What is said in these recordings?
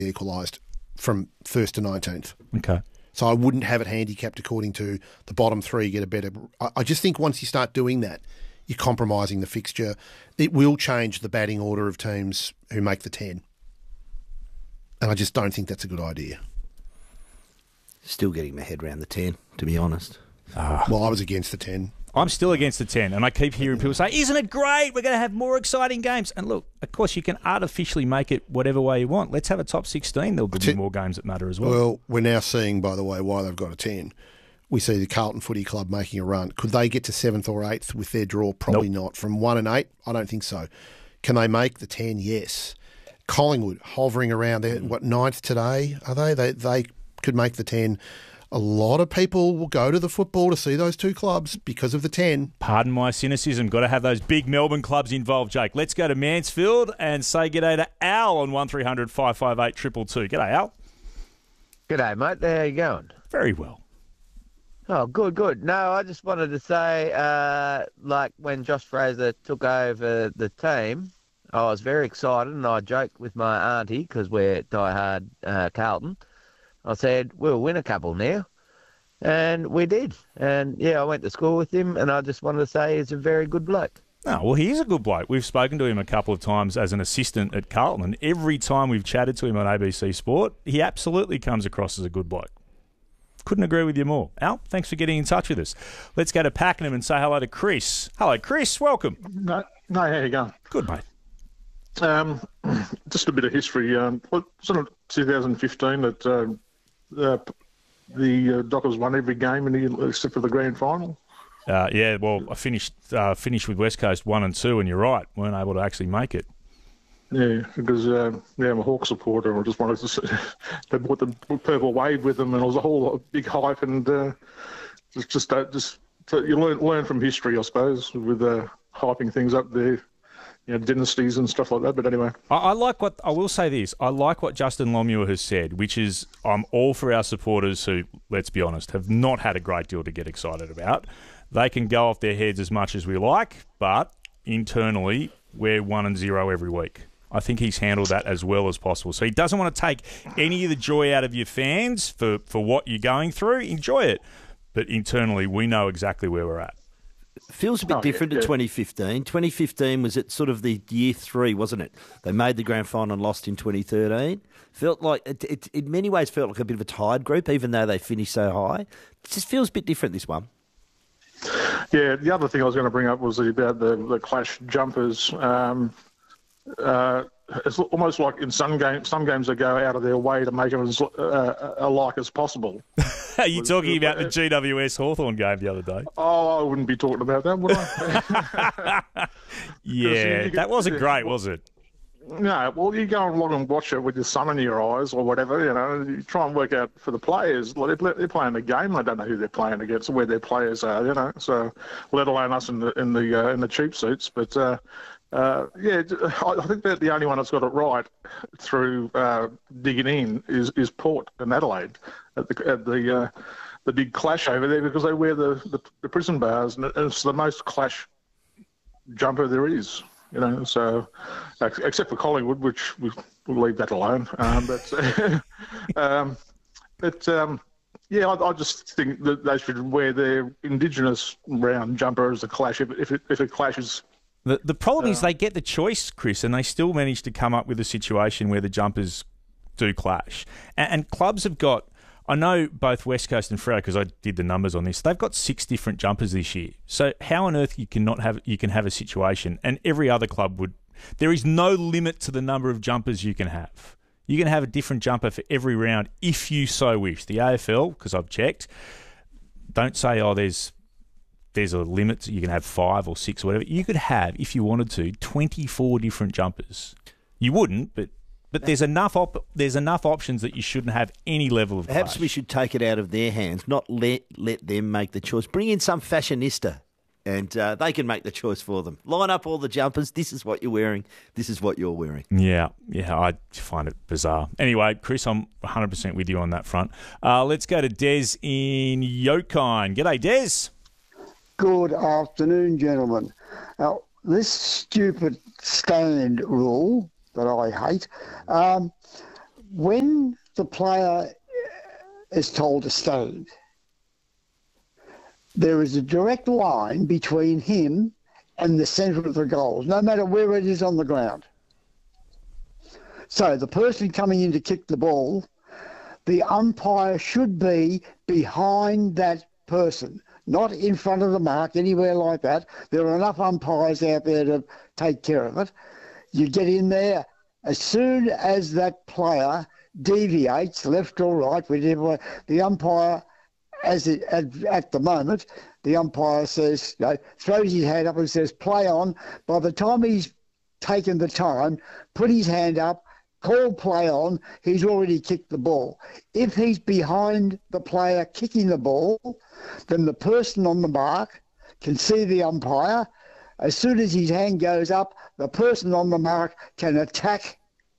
equalised from 1st to 19th. Okay. So I wouldn't have it handicapped according to the bottom three get a better... I just think once you start doing that, you're compromising the fixture. It will change the batting order of teams who make the 10. And I just don't think that's a good idea. Still getting my head around the 10, to be honest. Well, I was against the 10. I'm still against the 10, and I keep hearing people say, isn't it great? We're going to have more exciting games. And look, of course, you can artificially make it whatever way you want. Let's have a top 16. There'll be more games that matter as well. Well, we're now seeing, by the way, why they've got a 10. We see the Carlton Footy Club making a run. Could they get to 7th or 8th with their draw? Probably not. From 1 and 8, I don't think so. Can they make the 10? Yes. Collingwood hovering around there. 9th today, are they? They could make the 10. A lot of people will go to the football to see those two clubs because of the 10. Pardon my cynicism. Got to have those big Melbourne clubs involved, Jake. Let's go to Mansfield and say g'day to Al on 1300 558 222. G'day, Al. G'day, mate. How you going? Very well. Oh, good. No, I just wanted to say, like when Josh Fraser took over the team, I was very excited and I joked with my auntie because we're diehard Carlton. I said, we'll win a couple now. And we did. And, yeah, I went to school with him, and I just wanted to say he's a very good bloke. Oh, well, he is a good bloke. We've spoken to him a couple of times as an assistant at Carlton, and every time we've chatted to him on ABC Sport, he absolutely comes across as a good bloke. Couldn't agree with you more. Al, thanks for getting in touch with us. Let's go to Pakenham and say hello to Chris. Hello, Chris. Welcome. No, how you going? Good, mate. Just a bit of history. Wasn't it 2015 that the Dockers won every game except for the grand final? Yeah, well, I finished with West Coast 1 and 2, and you're right, weren't able to actually make it. Yeah, because I'm a Hawk supporter. I just wanted to see they brought the purple wave with them, and it was a whole big hype. And you learn from history, I suppose, with hyping things up there. Dynasties and stuff like that. But anyway, I will say this. I like what Justin Longmuir has said, which is I'm all for our supporters who, let's be honest, have not had a great deal to get excited about. They can go off their heads as much as we like, but internally, we're 1-0 every week. I think he's handled that as well as possible. So he doesn't want to take any of the joy out of your fans for what you're going through. Enjoy it. But internally, we know exactly where we're at. Feels a bit different to 2015. 2015 was at sort of the year 3, wasn't it? They made the grand final and lost in 2013. Felt like it in many ways felt like a bit of a tired group, even though they finished so high. It just feels a bit different, this one. Yeah, the other thing I was going to bring up was about the clash jumpers. It's almost like in some games they go out of their way to make them as alike as possible. Are you talking about the GWS Hawthorn game the other day? Oh, I wouldn't be talking about that, would I? Yeah, that wasn't great, was it? No, well, you go along and watch it with your sun in your eyes or whatever, you try and work out for the players. They're playing the game. They don't know who they're playing against or where their players are, so let alone us in the cheap seats. But I think that the only one that's got it right through digging in is Port and Adelaide at the big clash over there because they wear the prison bars and it's the most clash jumper there is. So except for Collingwood, which we'll leave that alone. I just think that they should wear their Indigenous round jumper as a clash if it clashes. The problem is they get the choice, Chris, and they still manage to come up with a situation where the jumpers do clash. And clubs have got, I know both West Coast and Freo, because I did the numbers on this, they've got 6 different jumpers this year. So how on earth you can have a situation, and every other club would, there is no limit to the number of jumpers you can have. You can have a different jumper for every round if you so wish. The AFL, because I've checked, don't say, there's a limit. You can have 5 or 6 or whatever. You could have, if you wanted to, 24 different jumpers. You wouldn't, but there's enough options that you shouldn't have any level of Perhaps clash. we should take it out of their hands, not let them make the choice. Bring in some fashionista and they can make the choice for them. Line up all the jumpers. This is what you're wearing. This is what you're wearing. Yeah, I find it bizarre. Anyway, Chris, I'm 100% with you on that front. Let's go to Des in Yokine. G'day, Des. Good afternoon, gentlemen. Now, this stupid stand rule that I hate, when the player is told to stand, there is a direct line between him and the centre of the goals, no matter where it is on the ground. So the person coming in to kick the ball, the umpire should be behind that person, not in front of the mark, anywhere like that. There are enough umpires out there to take care of it. You get in there. As soon as that player deviates left or right, whichever way, the umpire, at the moment, the umpire says, throws his hand up and says, play on. By the time he's taken the time, put his hand up, call play on, he's already kicked the ball. If he's behind the player kicking the ball, then the person on the mark can see the umpire. As soon as his hand goes up, the person on the mark can attack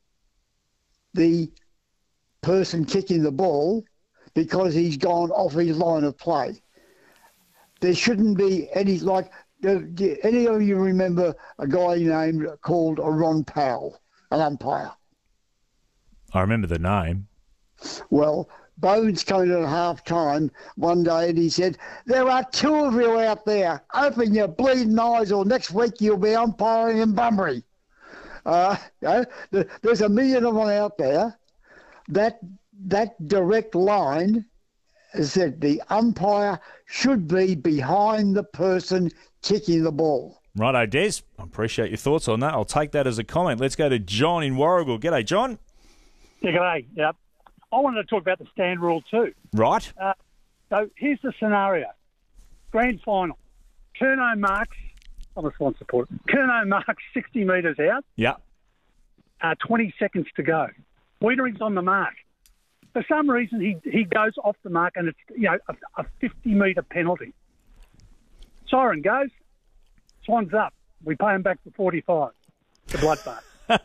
the person kicking the ball because he's gone off his line of play. There shouldn't be any, do any of you remember a guy called Ron Powell, an umpire? I remember the name. Well, Bones came in at half-time one day and he said, there are two of you out there. Open your bleeding eyes or next week you'll be umpiring in Bunbury. There's a million of them out there. That direct line is that the umpire should be behind the person kicking the ball. Righto, Des. I appreciate your thoughts on that. I'll take that as a comment. Let's go to John in Warragul. G'day, John. Yeah, g'day. Yep. I wanted to talk about the stand rule too. Right. So here's the scenario. Grand final. Curnow marks, I'm a Swan supporter. Curnow marks 60 metres out. Yeah. 20 seconds to go. Weitering's on the mark. For some reason, he goes off the mark and it's a 50-metre penalty. Siren goes. Swan's up. We pay him back for 45. The bloodbath.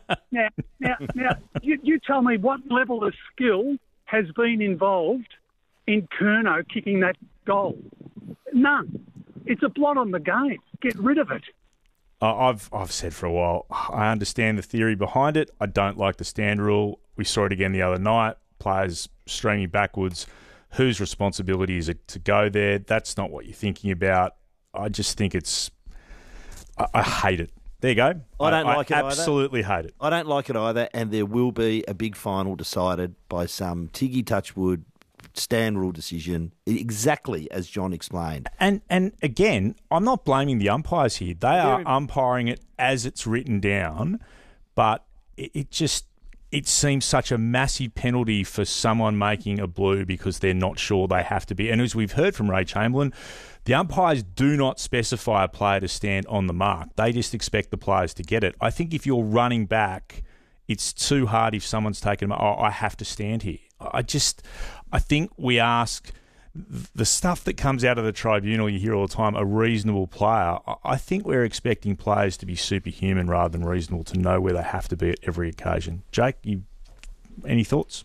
Now, you tell me what level of skill has been involved in Curnow kicking that goal? None. It's a blot on the game. Get rid of it. I've said for a while, I understand the theory behind it. I don't like the stand rule. We saw it again the other night. Players streaming backwards. Whose responsibility is it to go there? That's not what you're thinking about. I just think it's... I hate it. There you go. I don't like it either. Absolutely hate it. I don't like it either, and there will be a big final decided by some Tiggy Touchwood stand rule decision, exactly as John explained. And again, I'm not blaming the umpires here. They are umpiring it as it's written down, but it seems such a massive penalty for someone making a blue because they're not sure they have to be. And as we've heard from Ray Chamberlain, the umpires do not specify a player to stand on the mark. They just expect the players to get it. I think if you're running back, it's too hard if someone's taken, I have to stand here. I think we ask the stuff that comes out of the tribunal, you hear all the time, a reasonable player. I think we're expecting players to be superhuman rather than reasonable to know where they have to be at every occasion. Jake, any thoughts?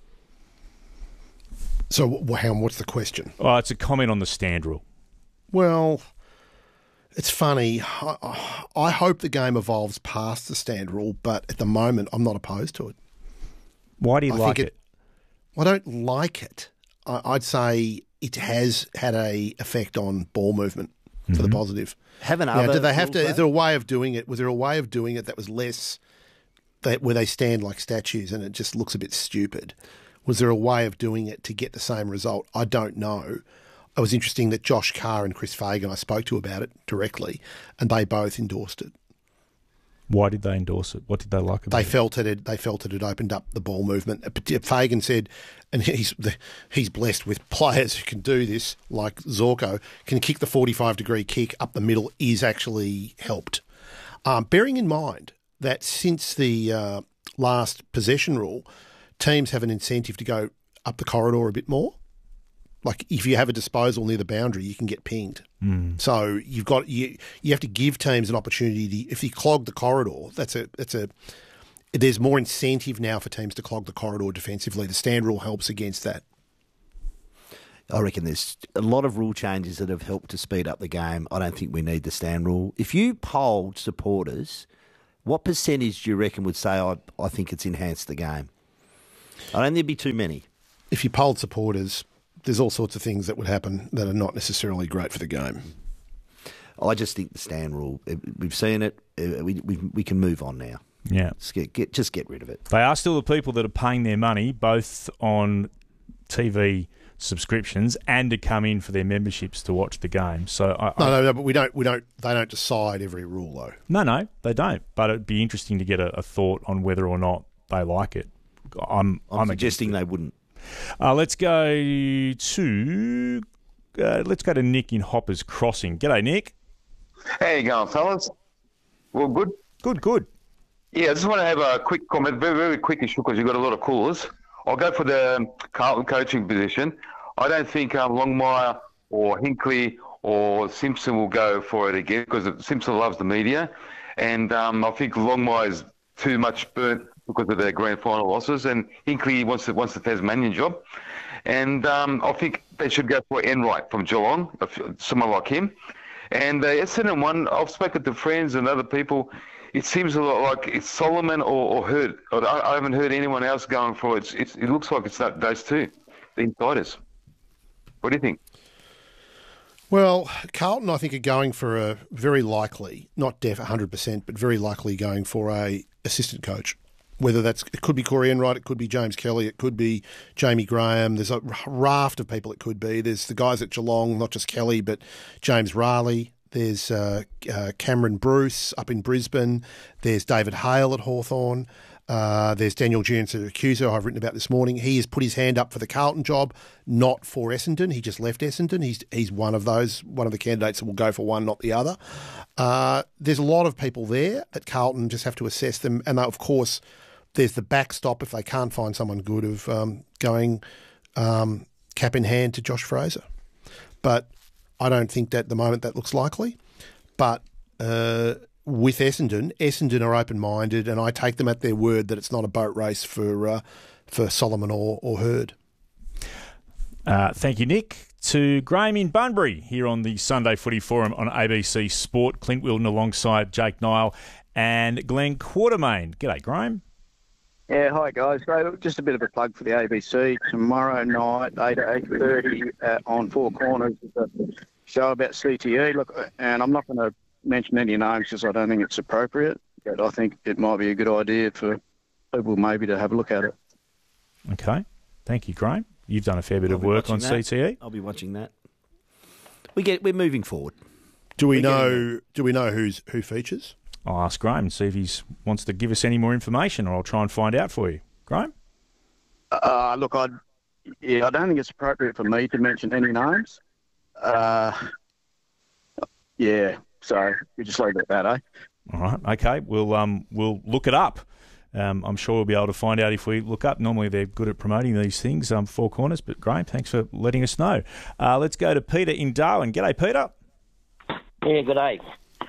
So, what's the question? Oh, it's a comment on the stand rule. Well, it's funny. I hope the game evolves past the stand rule, but at the moment, I'm not opposed to it. Why do you like it? I don't like it. I'd say it has had a effect on ball movement for the positive. Do they have to? Is there a way of doing it? Was there a way of doing it that was less where they stand like statues and it just looks a bit stupid? Was there a way of doing it to get the same result? I don't know. It was interesting that Josh Carr and Chris Fagan, I spoke to about it directly, and they both endorsed it. Why did they endorse it? What did they like about it? They felt it had opened up the ball movement. Fagan said, and he's blessed with players who can do this, like Zorko, can kick the 45-degree kick up the middle is actually helped. Bearing in mind that since the last possession rule, teams have an incentive to go up the corridor a bit more. Like if you have a disposal near the boundary, you can get pinged. So you have to give teams an opportunity. If you clog the corridor, there's more incentive now for teams to clog the corridor defensively. The stand rule helps against that. I reckon there's a lot of rule changes that have helped to speed up the game. I don't think we need the stand rule. If you polled supporters, what percentage do you reckon would say, I think it's enhanced the game? I don't think there'd be too many. If you polled supporters, there's all sorts of things that would happen that are not necessarily great for the game. I just think the stand rule, we've seen it, we can move on now. Yeah. Just get rid of it. They are still the people that are paying their money, both on TV subscriptions and to come in for their memberships to watch the game. So No, but they don't decide every rule though. No, they don't. But it'd be interesting to get a thought on whether or not they like it. I'm suggesting they wouldn't. Let's go to Nick in Hoppers Crossing. G'day, Nick. How you going, fellas? Well, good? Good. Yeah, I just want to have a quick comment, very, very quick issue, because you've got a lot of callers. I'll go for the Carlton coaching position. I don't think Longmire or Hinkley or Simpson will go for it again, because Simpson loves the media. And I think Longmire's too much burnt because of their grand final losses, and Hinkley wants the Tasmanian job. And I think they should go for Enright from Geelong, someone like him. And the Essendon one, I've spoken to friends and other people. It seems a lot like it's Solomon or Hurd. I haven't heard anyone else going for it. It looks like it's not those two, the insiders. What do you think? Well, Carlton, I think, are going for a very likely, not 100%, but very likely going for a assistant coach. Whether it could be Corey Enright, it could be James Kelly, it could be Jamie Graham. There's a raft of people it could be. There's the guys at Geelong, not just Kelly, but James Raleigh. There's Cameron Bruce up in Brisbane. There's David Hale at Hawthorn. There's Daniel Gianciacuso, I've written about this morning. He has put his hand up for the Carlton job, not for Essendon. He just left Essendon. He's one of the candidates that will go for one, not the other. There's a lot of people there at Carlton, just have to assess them. And of course, there's the backstop if they can't find someone good of going cap in hand to Josh Fraser. But I don't think that at the moment that looks likely. But with Essendon are open-minded, and I take them at their word that it's not a boat race for Solomon or Hurd. Thank you, Nick. To Graham in Bunbury here on the Sunday Footy Forum on ABC Sport. Clint Wilton alongside Jake Nile and Glenn Quartermain. G'day, Graham. Yeah, hi guys. So just a bit of a plug for the ABC. Tomorrow night, 8 to 8:30 on Four Corners, is a show about CTE. Look, and I'm not going to mention any names because I don't think it's appropriate, but I think it might be a good idea for people maybe to have a look at it. Okay. Thank you, Graham. You've done a fair bit of work on CTE. I'll be watching that. We're moving forward. Do we know who features? I'll ask Graham and see if he wants to give us any more information, or I'll try and find out for you. Graham? Look, I don't think it's appropriate for me to mention any names. So we just leave it at that, eh? All right. Okay. We'll look it up. I'm sure we'll be able to find out if we look up. Normally they're good at promoting these things, Four Corners. But Graham, thanks for letting us know. Let's go to Peter in Darwin. G'day, Peter. Yeah, good day.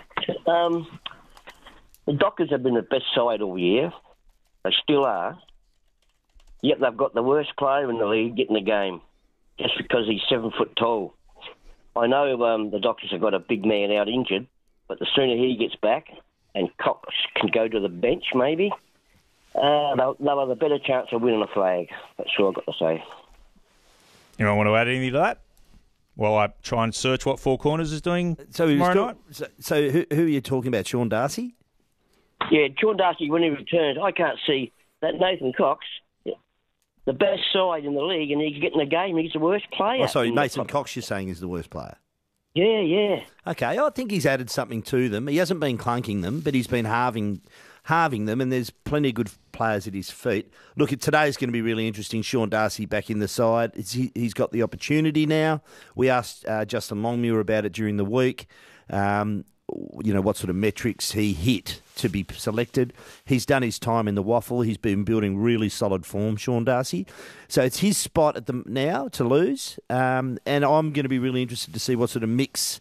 The Dockers have been the best side all year. They still are. Yet they've got the worst player in the league getting the game just because he's 7 foot tall. I know the Dockers have got a big man out injured, but the sooner he gets back and Cox can go to the bench maybe, they'll have a better chance of winning a flag. That's all I've got to say. Anyone want to add anything to that? While I try and search what Four Corners is doing tomorrow night? So who are you talking about, Sean Darcy? Yeah, Sean Darcy, when he returns, I can't see that Nathan Cox, the best side in the league, and he's getting the game. He's the worst player. Oh, sorry, Nathan Cox, you're saying, is the worst player? Yeah. Okay, I think he's added something to them. He hasn't been clunking them, but he's been halving them, and there's plenty of good players at his feet. Look, today's going to be really interesting. Sean Darcy back in the side. He's got the opportunity now. We asked Justin Longmuir about it during the week. What sort of metrics he hit to be selected. He's done his time in the waffle. He's been building really solid form, Sean Darcy. So it's his spot now to lose. And I'm going to be really interested to see what sort of mix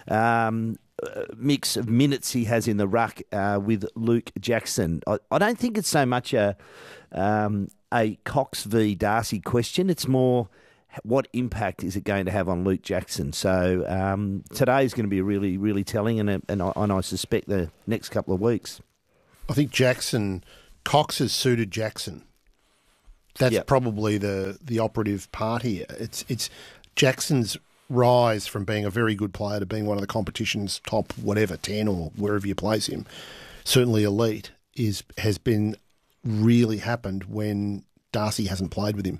of minutes he has in the ruck with Luke Jackson. I don't think it's so much a Cox v Darcy question. It's more, what impact is it going to have on Luke Jackson? So today is going to be really, really telling, and I suspect the next couple of weeks. I think Cox has suited Jackson. That's probably the operative part here. It's Jackson's rise from being a very good player to being one of the competition's top 10 or wherever you place him, certainly elite, has been really happened when Darcy hasn't played with him.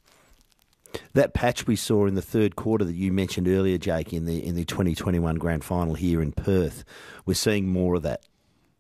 That patch we saw in the third quarter that you mentioned earlier, Jake, in the 2021 Grand Final here in Perth, we're seeing more of that.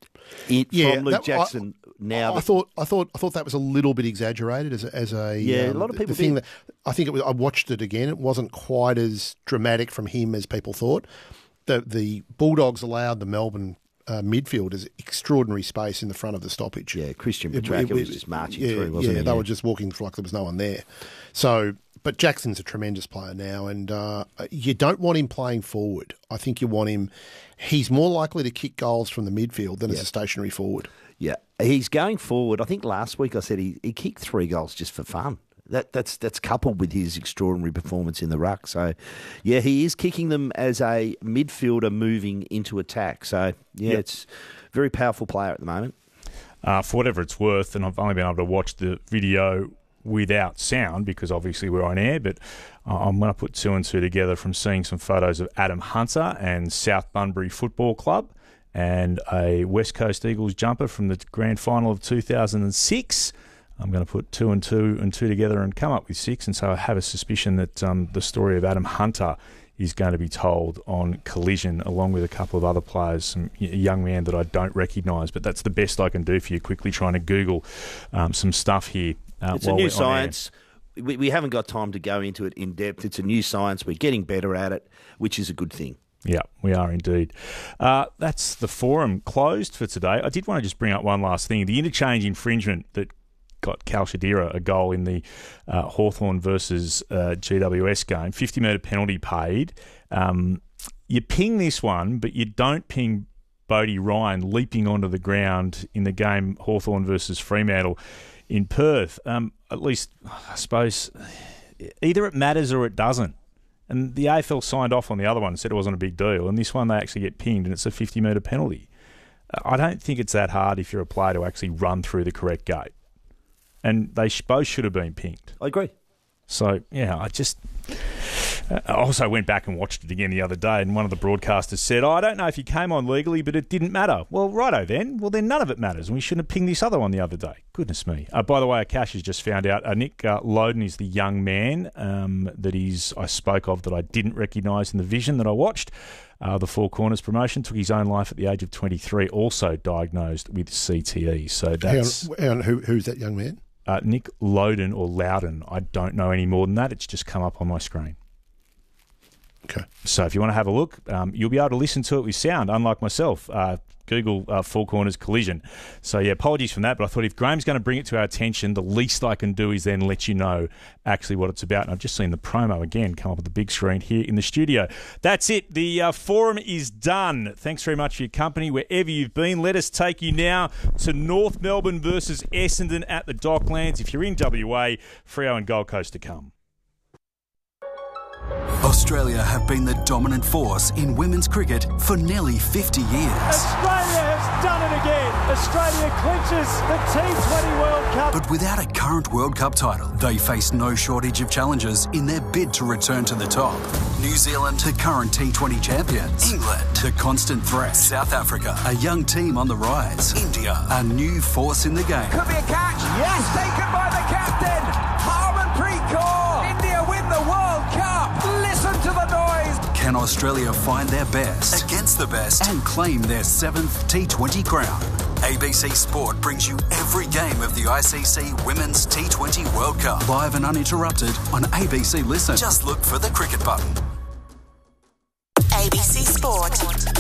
From Luke Jackson now. I thought that was a little bit exaggerated as a a lot of people think. I think I watched it again. It wasn't quite as dramatic from him as people thought. The Bulldogs allowed the Melbourne midfielders extraordinary space in the front of the stoppage. Yeah, Christian Petrarca was just marching through, wasn't he? Yeah, they were just walking like there was no one there. So, but Jackson's a tremendous player now, and you don't want him playing forward. I think you want him. He's more likely to kick goals from the midfield than as a stationary forward. Yeah, he's going forward. I think last week I said he kicked 3 goals just for fun. That's coupled with his extraordinary performance in the ruck. So, yeah, he is kicking them as a midfielder moving into attack. So, it's a very powerful player at the moment. For whatever it's worth, and I've only been able to watch the video without sound because obviously we're on air, but I'm going to put 2 and 2 together from seeing some photos of Adam Hunter and South Bunbury Football Club and a West Coast Eagles jumper from the grand final of 2006. I'm going to put 2 and 2 together and come up with 6, and so I have a suspicion that the story of Adam Hunter is going to be told on Collision along with a couple of other players, a young man that I don't recognise, but that's the best I can do for you, quickly trying to Google some stuff here. It's a new science. We haven't got time to go into it in depth. It's a new science. We're getting better at it, which is a good thing. Yeah, we are indeed. That's the forum closed for today. I did want to just bring up one last thing. The interchange infringement that got Cal Shadira a goal in the Hawthorn versus GWS game, 50-metre penalty paid. You ping this one, but you don't ping Bodie Ryan leaping onto the ground in the game Hawthorn versus Fremantle in Perth. At least, I suppose, either it matters or it doesn't. And the AFL signed off on the other one and said it wasn't a big deal. And this one, they actually get pinged, and it's a 50-metre penalty. I don't think it's that hard if you're a player to actually run through the correct gate. And they both should have been pinged. I agree. So, yeah, I also went back and watched it again the other day, and one of the broadcasters said, I don't know if he came on legally, but it didn't matter. Well, righto then. Well, then none of it matters, and we shouldn't have pinged this other one the other day. Goodness me. By the way, Akash has just found out Nick Loden is the young man I spoke of that I didn't recognise in the vision that I watched. The Four Corners promotion, took his own life at the age of 23, also diagnosed with CTE. So that's... Hang on, who's that young man? Nick Loden or Loudon. I don't know any more than that. It's just come up on my screen. Okay. So if you want to have a look, you'll be able to listen to it with sound, unlike myself. Google Four Corners Collision. So, yeah, apologies for that, but I thought if Graham's going to bring it to our attention, the least I can do is then let you know actually what it's about. And I've just seen the promo again come up on the big screen here in the studio. That's it. The forum is done. Thanks very much for your company wherever you've been. Let us take you now to North Melbourne versus Essendon at the Docklands. If you're in WA, Freo and Gold Coast to come. Australia have been the dominant force in women's cricket for nearly 50 years. Australia has done it again. Australia clinches the T20 World Cup. But without a current World Cup title, they face no shortage of challenges in their bid to return to the top. New Zealand, the current T20 champions. England, the constant threat. South Africa, a young team on the rise. India, a new force in the game. Could be a catch. Yes, taken by the captain. Harmanpreet Kaur. India win the World Cup. Listen to the noise. Can Australia find their best against the best and claim their 7th T20 crown? ABC Sport brings you every game of the ICC Women's T20 World Cup, live and uninterrupted on ABC Listen. Just look for the cricket button. ABC Sport.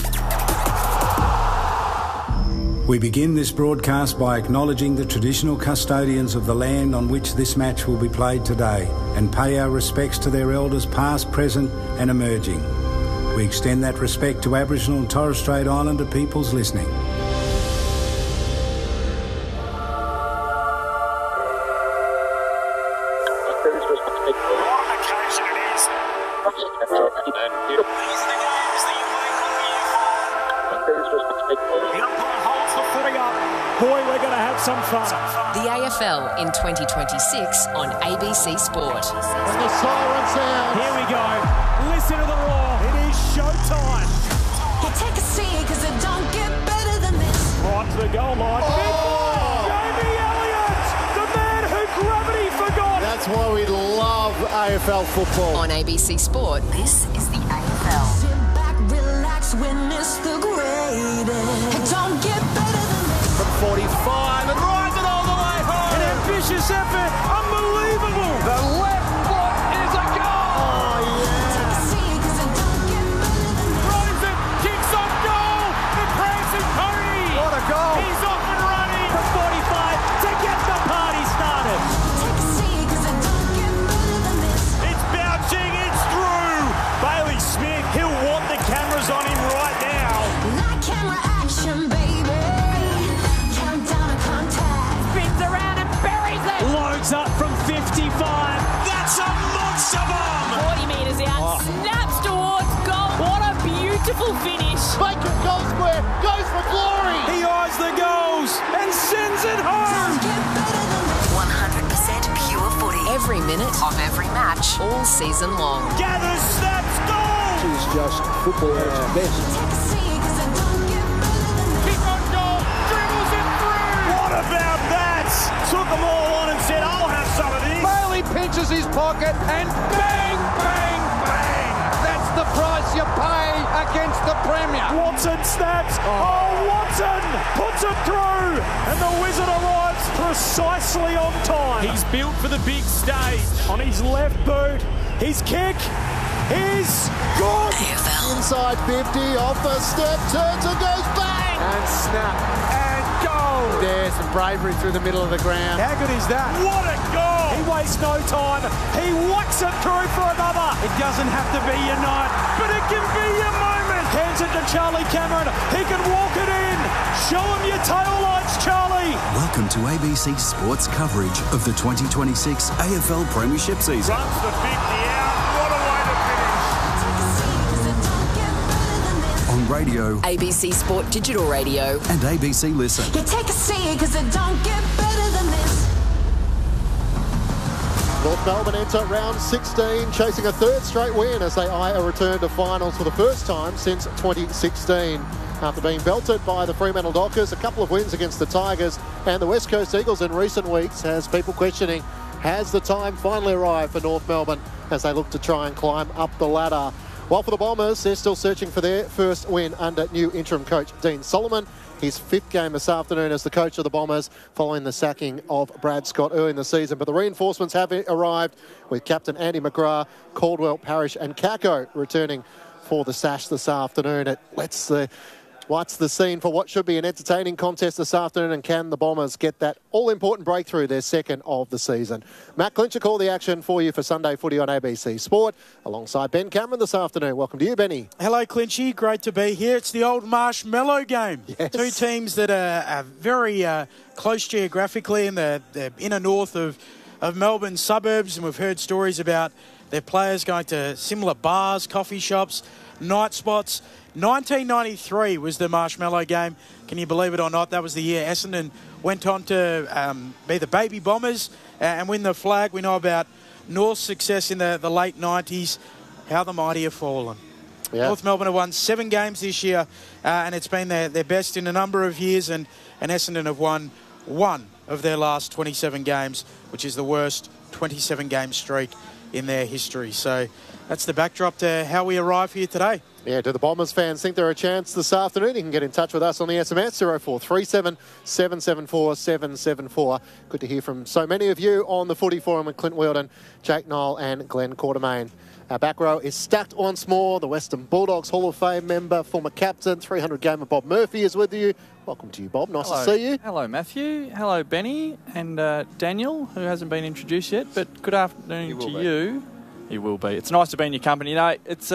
We begin this broadcast by acknowledging the traditional custodians of the land on which this match will be played today and pay our respects to their elders past, present and emerging. We extend that respect to Aboriginal and Torres Strait Islander peoples listening. Boy, we're going to have some fun. The AFL in 2026 on ABC Sport. And the siren sound. Here we go. Listen to the roar. It is showtime. You take a seat because it don't get better than this. Right to the goal line. Jamie Elliott, the man who gravity forgot. That's why we love AFL football. On ABC Sport, this is the AFL. Sit back, relax, witness the greatest. It don't get better than this. From 45 and rising all the way home. An ambitious effort. Unbelievable. The left foot is a goal. Oh, yeah. Take a seat because it don't get better than this. Rosen kicks on goal. The Prancing Pony. What a goal. He's off and running. From 45 to get the party started. Take a seat because it don't get better than this. It's bouncing. It's through. Bailey Smith. He'll want the cameras on him right now. Like camera action, baby. Countdown to contact. Spins around and buries it. Loads up from 55. That's a monster bomb. 40 metres out. Snaps towards goal. What a beautiful finish. Bacon goal square goes for glory. He eyes the goals and sends it home. 100% pure footy. Every minute of every match, all season long. Gathers, snaps, goal. It's just football at its best. Take a seat because it don't get better than this. Kick on goal. Dribbles it through. What about that? Took them all on and said, I'll have some of this. Bailey pinches his pocket and bang, bang, bang. That's the price you pay against the Premier. Watson snaps. Oh, Watson puts it through. And the Wizard arrives precisely on time. He's built for the big stage. On his left boot. His kick is good. Inside 50, off a step, turns and goes bang. And snap. And goal. There's some bravery through the middle of the ground. How good is that? What a goal. He wastes no time. He whacks it through for another. It doesn't have to be your night, but it can be your moment. Hands it to Charlie Cameron. He can walk it in. Show him your tail lights, Charlie. Welcome to ABC Sports coverage of the 2026 AFL Premiership season. Runs the 50 out. What a way to finish. On radio, ABC Sport Digital Radio. and ABC Listen. You take a seat because it don't get better than this. North Melbourne enter round 16, chasing a third straight win as they eye a return to finals for the first time since 2016. After being belted by the Fremantle Dockers, a couple of wins against the Tigers and the West Coast Eagles in recent weeks has people questioning, has the time finally arrived for North Melbourne as they look to try and climb up the ladder? While for the Bombers, they're still searching for their first win under new interim coach Dean Solomon. His fifth game this afternoon as the coach of the Bombers following the sacking of Brad Scott early in the season. But the reinforcements have arrived with captain Andy McGrath, Caldwell, Parrish and Kako returning for the Sash this afternoon. It lets the What's the scene for what should be an entertaining contest this afternoon, and can the Bombers get that all-important breakthrough, their second of the season? Matt Clincher called the action for you for Sunday Footy on ABC Sport, alongside Ben Cameron this afternoon. Welcome to you, Benny. Hello, Clinchy. Great to be here. It's the old Marshmallow game. Yes. Two teams that are very close geographically in the inner north of Melbourne suburbs, and we've heard stories about their players going to similar bars, coffee shops, night spots. 1993 was the Marshmallow game. Can you believe it or not? That was the year Essendon went on to be the Baby Bombers and win the flag. We know about North's success in the late 90s. How the mighty have fallen. Yeah. North Melbourne have won 7 games this year, and it's been their best in a number of years, and Essendon have won 1 of their last 27 games, which is the worst 27-game streak in their history. So that's the backdrop to how we arrive here today. Yeah, do the Bombers fans think there are a chance this afternoon? You can get in touch with us on the SMS 0437 774 774. Good to hear from so many of you on the Footy Forum with Clint Wheeldon, Jake Knoll and Glenn Quartermain. Our back row is stacked once more. The Western Bulldogs Hall of Fame member, former captain, 300 gamer Bob Murphy is with you. Welcome to you, Bob. Nice to see you. Hello, Matthew. Hello, Benny and Daniel, who hasn't been introduced yet, but good afternoon to you. He will be. It's nice to be in your company. You know, it's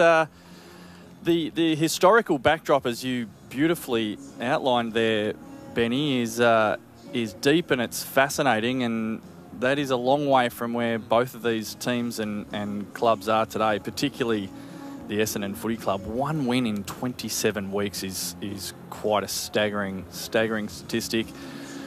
the historical backdrop, as you beautifully outlined there, Benny, is deep and it's fascinating, and that is a long way from where both of these teams and clubs are today, particularly the Essendon Footy Club. 1 win in 27 weeks is quite a staggering statistic.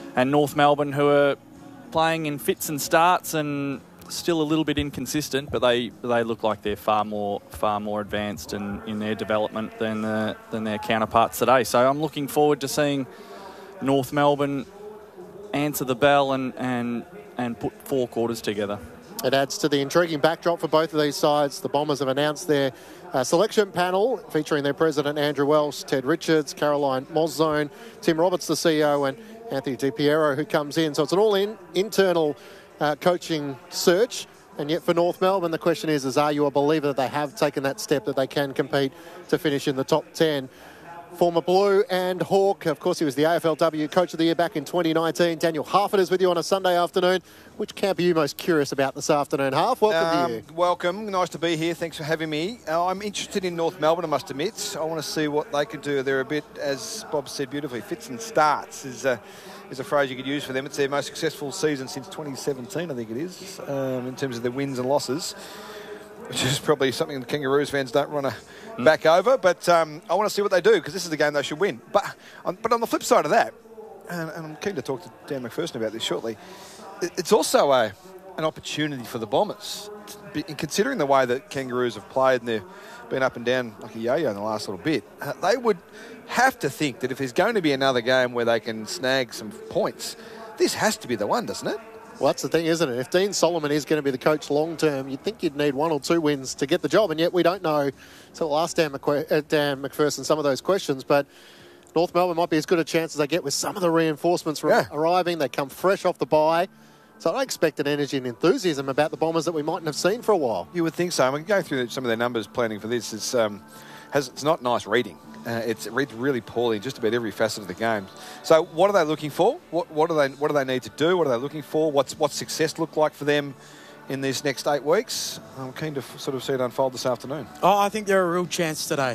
North Melbourne, who are playing in fits and starts and still a little bit inconsistent, but they look like they're far more advanced in their development than their counterparts today. So I'm looking forward to seeing North Melbourne answer the bell and put 4 quarters together. It adds to the intriguing backdrop for both of these sides. The Bombers have announced their selection panel featuring their president Andrew Welsh, Ted Richards, Caroline Moszone, Tim Roberts, the CEO, and Anthony Di Piero, who comes in. So it's an all-internal coaching search. And yet for North Melbourne, the question is are you a believer that they have taken that step, that they can compete to finish in the top 10? Former Blue and Hawk, of course, he was the AFLW Coach of the Year back in 2019. Daniel Harford is with you on a Sunday afternoon. Which camp are you most curious about this afternoon, Harf? Welcome to you. Welcome. Nice to be here. Thanks for having me. I'm interested in North Melbourne, I must admit. I want to see what they could do. They're a bit, as Bob said beautifully, fits and starts is a phrase you could use for them. It's their most successful season since 2017, I think it is, in terms of their wins and losses, which is probably something the Kangaroos fans don't want to back over. But I want to see what they do, because this is the game they should win. But on the flip side of that, and I'm keen to talk to Dan McPherson about this shortly, it's also an opportunity for the Bombers. In considering the way that Kangaroos have played and they've been up and down like a yo-yo in the last little bit, they would have to think that if there's going to be another game where they can snag some points, this has to be the one, doesn't it? Well, that's the thing, isn't it? If Dean Solomon is going to be the coach long term, you'd think you'd need 1 or 2 wins to get the job, and yet we don't know. So we'll ask Dan McPherson some of those questions, but North Melbourne might be as good a chance as they get with some of the reinforcements arriving. They come fresh off the bye. So I expect an energy and enthusiasm about the Bombers that we mightn't have seen for a while. You would think so. I'm going to go through some of their numbers planning for this. It's not nice reading. It reads really poorly in just about every facet of the game. So what are they looking for? What do they need to do? What are they looking for? What's success look like for them in these next 8 weeks? I'm keen to sort of see it unfold this afternoon. Oh, I think they're a real chance today.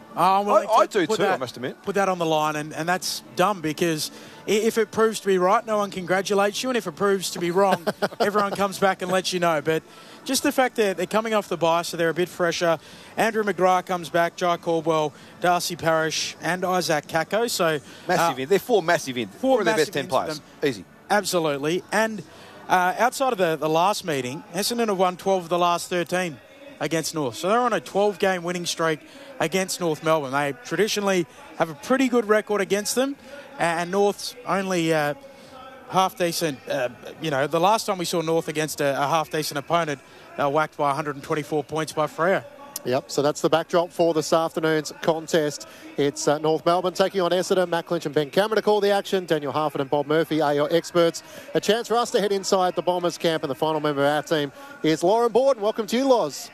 I do too, I must admit. Put that on the line, and that's dumb, because if it proves to be right, no one congratulates you, and if it proves to be wrong, everyone comes back and lets you know. But just the fact that they're coming off the bye, so they're a bit fresher. Andrew McGrath comes back, Jai Caldwell, Darcy Parish, and Isaac Kako. So massive in. They're 4 massive in. 4 of their best 10 players. Easy. Absolutely. And outside of the last meeting, Essendon have won 12 of the last 13 against North. So they're on a 12-game winning streak against North Melbourne. They traditionally have a pretty good record against them, and North's only half-decent. The last time we saw North against a half-decent opponent, they were whacked by 124 points by Freo. Yep, so that's the backdrop for this afternoon's contest. It's North Melbourne taking on Essendon. Matt Clinch and Ben Cameron to call the action. Daniel Harford and Bob Murphy are your experts. A chance for us to head inside the Bombers camp, and the final member of our team is Lauren Borden. Welcome to you, Loz.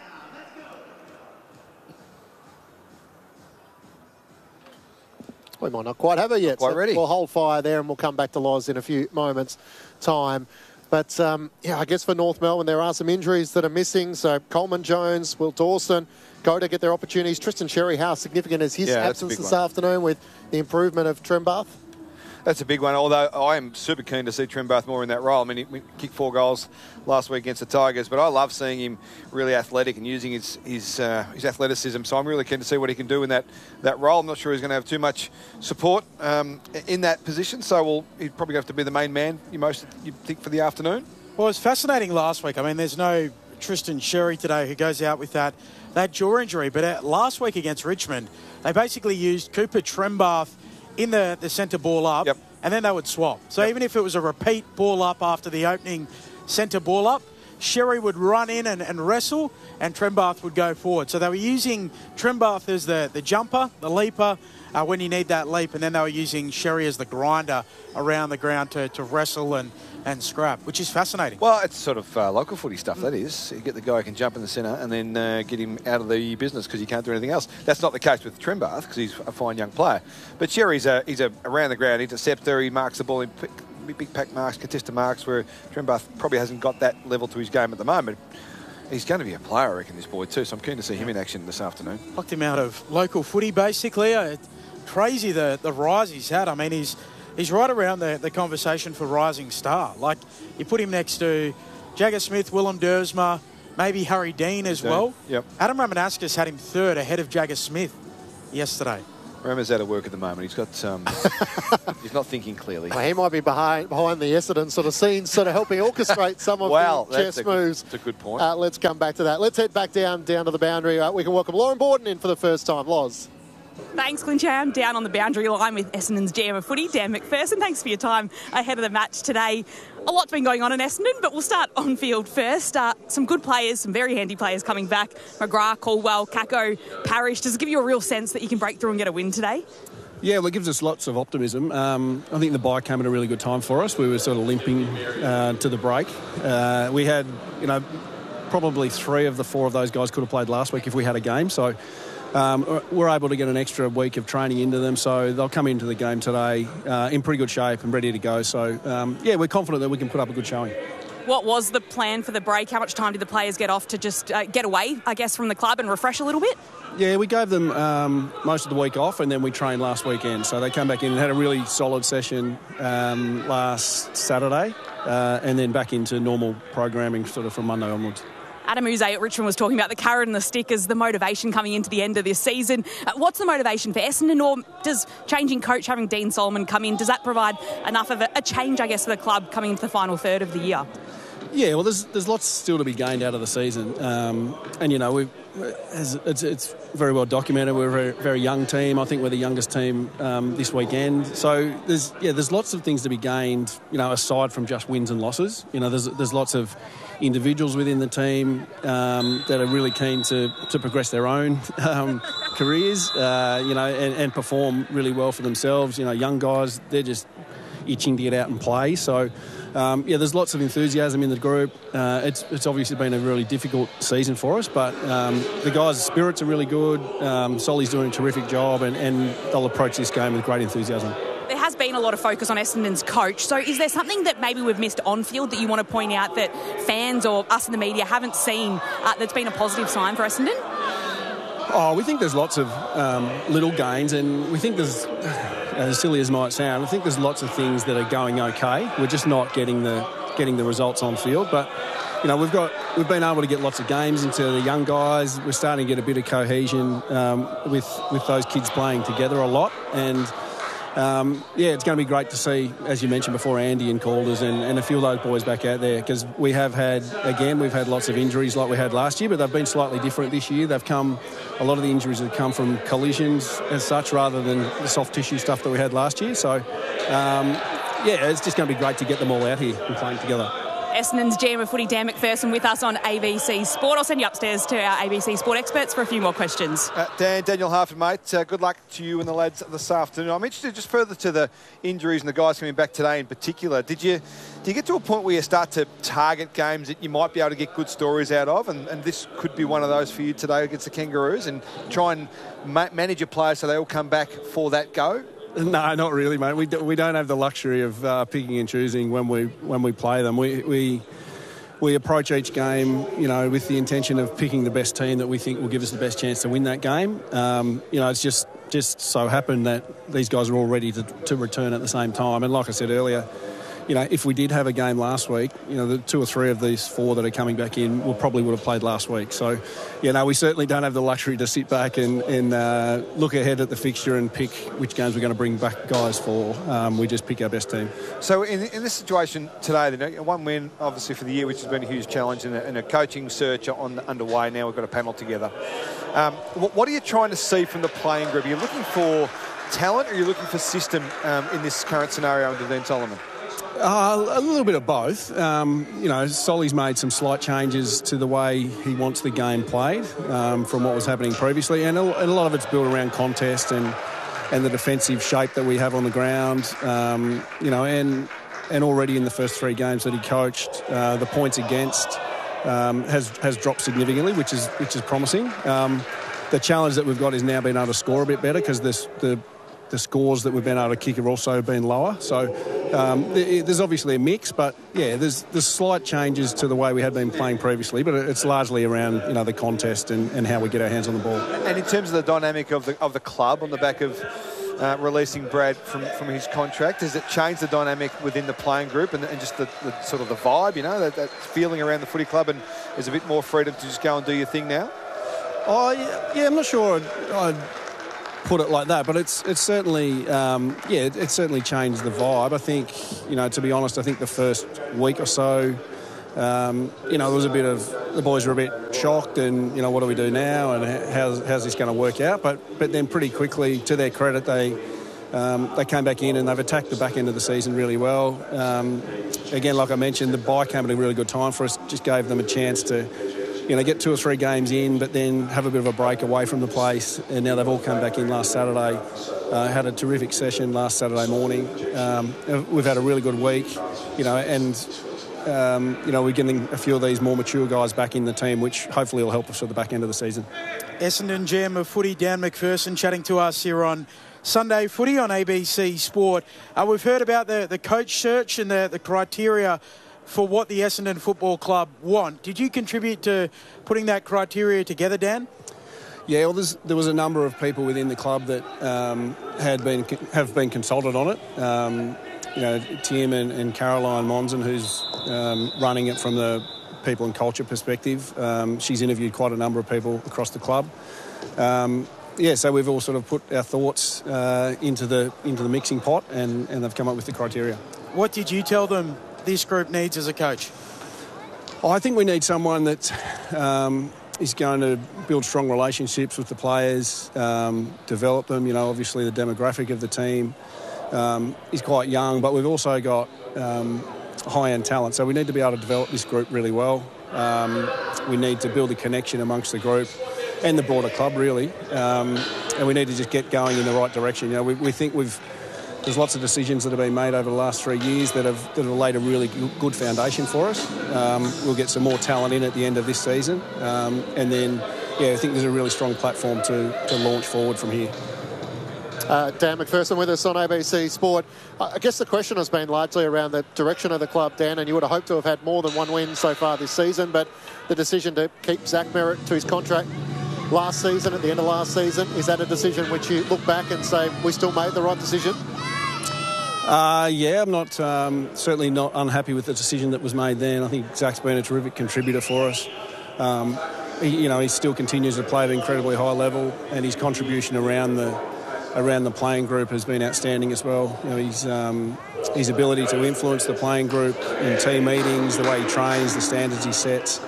We might not quite have her yet. Quite ready. We'll hold fire there and we'll come back to Loz in a few moments' time. But, I guess for North Melbourne, there are some injuries that are missing. So Coleman Jones, Will Dawson go to get their opportunities. Tristan Sherry, how significant is his absence this afternoon with the improvement of Trembath? That's a big one, although I am super keen to see Trembath more in that role. I mean, he kicked 4 goals last week against the Tigers, but I love seeing him really athletic and using his athleticism. So I'm really keen to see what he can do in that role. I'm not sure he's going to have too much support in that position, so he'd probably have to be the main man, you think, for the afternoon. Well, it was fascinating last week. I mean, there's no Tristan Sherry today who goes out with that jaw injury, but last week against Richmond, they basically used Cooper Trembath in the centre ball up, and then they would swap. So even if it was a repeat ball up after the opening centre ball up, Sherry would run in and wrestle, and Trembath would go forward. So they were using Trembath as the jumper, the leaper, when you need that leap, and then they were using Sherry as the grinder around the ground to wrestle and scrap, which is fascinating. Well, it's sort of local footy stuff, that is. You get the guy who can jump in the centre and then get him out of the business because he can't do anything else. That's not the case with Trembath because he's a fine young player. But Sherry's he's a around-the-ground interceptor. He marks the ball in big pack marks, contested marks, where Trembath probably hasn't got that level to his game at the moment. He's going to be a player, I reckon, this boy too, so I'm keen to see him in action this afternoon. Plucked him out of local footy, basically. Crazy the rise he's had. I mean, he's right around the conversation for rising star. Like, you put him next to Jagger Smith, Willem Dersma, maybe Harry Dean as well. Yep. Adam Ramanauskas had him third ahead of Jagger Smith yesterday. Rama's out of work at the moment. He's got he's not thinking clearly. Well, he might be behind the Essendon sort of scenes, sort of helping orchestrate some of the chess moves. That's a good point. Let's come back to that. Let's head back down to the boundary. We can welcome Lauren Borden in for the first time. Loz. Thanks, Clinchy. I'm down on the boundary line with Essendon's GM of footy, Dan McPherson. Thanks for your time ahead of the match today. A lot's been going on in Essendon, but we'll start on field first. Some good players, some very handy players coming back. McGrath, Caldwell, Kako, Parrish. Does it give you a real sense that you can break through and get a win today? Yeah, well, it gives us lots of optimism. I think the bye came at a really good time for us. We were sort of limping to the break. We had, probably 3 of the 4 of those guys could have played last week if we had a game. So we're able to get an extra week of training into them. So they'll come into the game today in pretty good shape and ready to go. So, we're confident that we can put up a good showing. What was the plan for the break? How much time did the players get off to just get away, I guess, from the club and refresh a little bit? Yeah, we gave them most of the week off, and then we trained last weekend. So they came back in and had a really solid session last Saturday, and then back into normal programming sort of from Monday onwards. Adam Uze at Richmond was talking about the carrot and the stick as the motivation coming into the end of this season. What's the motivation for Essendon, or does changing coach, having Dean Solomon come in, does that provide enough of a change, I guess, for the club coming into the final third of the year? Yeah, well, there's lots still to be gained out of the season, and it's very well documented. We're a very, very young team. I think we're the youngest team this weekend. So there's lots of things to be gained, aside from just wins and losses. There's lots of individuals within the team that are really keen to progress their own careers, and perform really well for themselves. Young guys, they're just itching to get out and play. So, there's lots of enthusiasm in the group. It's obviously been a really difficult season for us, but the guys' spirits are really good. Solly's doing a terrific job, and they'll approach this game with great enthusiasm. There has been a lot of focus on Essendon's coach. So is there something that maybe we've missed on field that you want to point out that fans or us in the media haven't seen that's been a positive sign for Essendon? Oh, we think there's lots of little gains, and we think there's, as silly as it might sound, I think there's lots of things that are going okay. We're just not getting the results on field. But we've been able to get lots of games into the young guys. We're starting to get a bit of cohesion with those kids playing together a lot, and it's going to be great to see, as you mentioned before, Andy and Calders and a few of those boys back out there, because we've had lots of injuries like we had last year, but they've been slightly different this year. A lot of the injuries have come from collisions as such, rather than the soft tissue stuff that we had last year. So, it's just going to be great to get them all out here and playing together. Essendon's GM of footy, Dan McPherson, with us on ABC Sport. I'll send you upstairs to our ABC Sport experts for a few more questions. Daniel Harford, mate, good luck to you and the lads this afternoon. I'm interested just further to the injuries and the guys coming back today in particular. Do you get to a point where you start to target games that you might be able to get good stories out of, and this could be one of those for you today against the Kangaroos, and try and manage your players so they all come back for that go? No, not really, mate. We don't have the luxury of picking and choosing when we play them. We approach each game, with the intention of picking the best team that we think will give us the best chance to win that game. It's just so happened that these guys are all ready to return at the same time. And like I said earlier, if we did have a game last week, the 2 or 3 of these 4 that are coming back in would have played last week. So, we certainly don't have the luxury to sit back and look ahead at the fixture and pick which games we're going to bring back guys for. We just pick our best team. So in this situation today, then, one win, obviously, for the year, which has been a huge challenge, and a coaching search underway. Now we've got a panel together. What are you trying to see from the playing group? Are you looking for talent, or are you looking for system in this current scenario under Dean Solomon? A little bit of both. Solly's made some slight changes to the way he wants the game played from what was happening previously, and a lot of it's built around contest and the defensive shape that we have on the ground. And already in the first 3 games that he coached, the points against has dropped significantly, which is promising. The challenge that we've got is now being able to score a bit better, because the scores that we've been able to kick have also been lower. So there's obviously a mix, but there's slight changes to the way we had been playing previously, but it's largely around the contest and how we get our hands on the ball. And in terms of the dynamic of the club on the back of releasing Brad from his contract, has it changed the dynamic within the playing group and just the sort of the vibe, that feeling around the footy club, and there's a bit more freedom to just go and do your thing now? Oh, yeah, I'm not sure put it like that, but it's certainly it's certainly changed the vibe. I think, to be honest, I think the first week or so, there was a bit of, the boys were a bit shocked and, what do we do now and how's this going to work out? But then pretty quickly, to their credit, they came back in and they've attacked the back end of the season really well. Again, like I mentioned, the bye came at a really good time for us, just gave them a chance to get 2 or 3 games in, but then have a bit of a break away from the place. And now they've all come back in last Saturday. Had a terrific session last Saturday morning. We've had a really good week, and we're getting a few of these more mature guys back in the team, which hopefully will help us at the back end of the season. Essendon GM of footy, Dan McPherson, chatting to us here on Sunday Footy on ABC Sport. We've heard about the coach search and the criteria for what the Essendon Football Club want. Did you contribute to putting that criteria together, Dan? Yeah, well, there was a number of people within the club that have been consulted on it. Tim and Caroline Monson, who's running it from the people and culture perspective. She's interviewed quite a number of people across the club. So we've all sort of put our thoughts into the mixing pot, and they've come up with the criteria. What did you tell them this group needs as a coach? I think we need someone that is going to build strong relationships with the players, develop them. Obviously the demographic of the team is quite young, but we've also got high-end talent. So we need to be able to develop this group really well. We need to build a connection amongst the group and the broader club, really. And we need to just get going in the right direction. We think there's lots of decisions that have been made over the last 3 years that have laid a really good foundation for us. We'll get some more talent in at the end of this season. And then, I think there's a really strong platform to launch forward from here. Dan McPherson with us on ABC Sport. I guess the question has been largely around the direction of the club, Dan, and you would have hoped to have had more than one win so far this season, but the decision to keep Zach Merritt to his contract last season, at the end of last season, is that a decision which you look back and say, we still made the right decision? I'm not certainly not unhappy with the decision that was made then. I think Zach's been a terrific contributor for us. He still continues to play at an incredibly high level, and his contribution around the playing group has been outstanding as well. His ability to influence the playing group in team meetings, the way he trains, the standards he sets.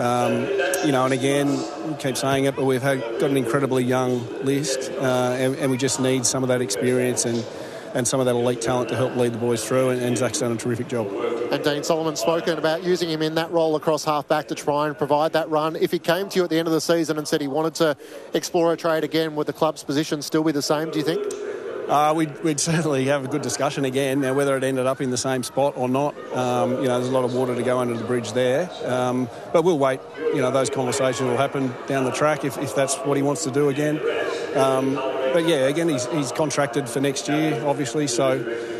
And again, we keep saying it, but we've got an incredibly young list, and we just need some of that experience and some of that elite talent to help lead the boys through, and Zach's done a terrific job. And Dean Solomon's spoken about using him in that role across half-back to try and provide that run. If he came to you at the end of the season and said he wanted to explore a trade again, would the club's position still be the same, do you think? We'd certainly have a good discussion again. Now, whether it ended up in the same spot or not, there's a lot of water to go under the bridge there. But we'll wait. Those conversations will happen down the track if that's what he wants to do again. But again, he's contracted for next year, obviously. So